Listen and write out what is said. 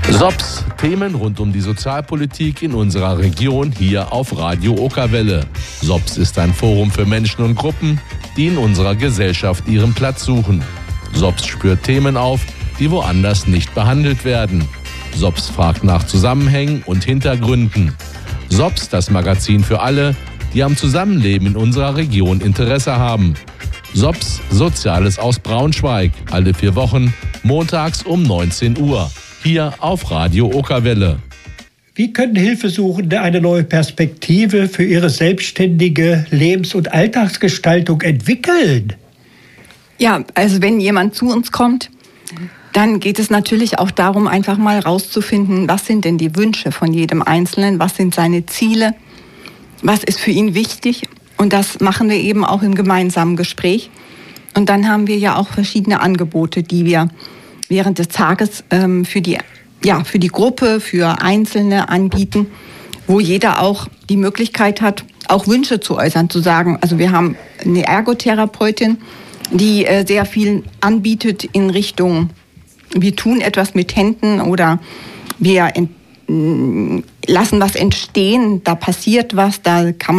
SOPS, Themen rund um die Sozialpolitik in unserer Region hier auf Radio Okerwelle. SOPS ist ein Forum für Menschen und Gruppen, die in unserer Gesellschaft ihren Platz suchen. SOPS spürt Themen auf, die woanders nicht behandelt werden. SOPS fragt nach Zusammenhängen und Hintergründen. SOPS, das Magazin für alle, die am Zusammenleben in unserer Region Interesse haben. SOPS, Soziales aus Braunschweig, alle 4 Wochen, montags um 19 Uhr. Hier auf Radio Okerwelle. Wie können Hilfesuchende eine neue Perspektive für ihre selbstständige Lebens- und Alltagsgestaltung entwickeln? Ja, also wenn jemand zu uns kommt, dann geht es natürlich auch darum, einfach mal rauszufinden, was sind denn die Wünsche von jedem Einzelnen, was sind seine Ziele, was ist für ihn wichtig. Und das machen wir eben auch im gemeinsamen Gespräch. Und dann haben wir ja auch verschiedene Angebote, die wir während des Tages für die Gruppe, für Einzelne anbieten, wo jeder auch die Möglichkeit hat, auch Wünsche zu äußern, zu sagen, also wir haben eine Ergotherapeutin, die sehr viel anbietet in Richtung, wir tun etwas mit Händen oder wir lassen was entstehen, da passiert was, da kann man